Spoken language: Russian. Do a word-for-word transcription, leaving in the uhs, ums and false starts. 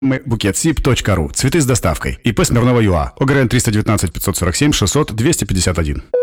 букетсиб точка ру. Цветы с доставкой. ИП Смирнова ЮА. ОГРН триста девятнадцать пятьсот сорок семь шестьсот двести пятьдесят один.